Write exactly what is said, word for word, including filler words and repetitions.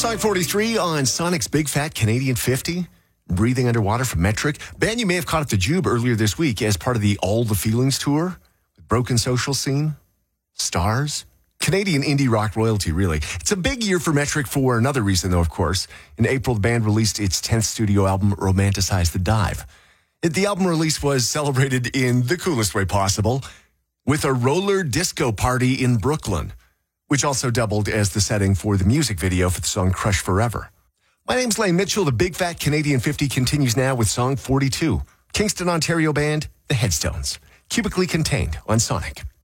Song forty-three on Sonic's Big Fat Canadian fifty. Breathing Underwater from Metric. Band you may have caught at the Jube earlier this week as part of the All the Feelings tour. Broken Social Scene. Stars. Canadian indie rock royalty, really. It's a big year for Metric for another reason, though, of course. In April, the band released its tenth studio album, Romanticize the Dive. It, the album release was celebrated in the coolest way possible with a roller disco party in Brooklyn, which also doubled as the setting for the music video for the song Crush Forever. My name's Lane Mitchell. The Big Fat Canadian fifty continues now with Song forty-two. Kingston, Ontario band, The Headstones. Cubically Contained on Sonic.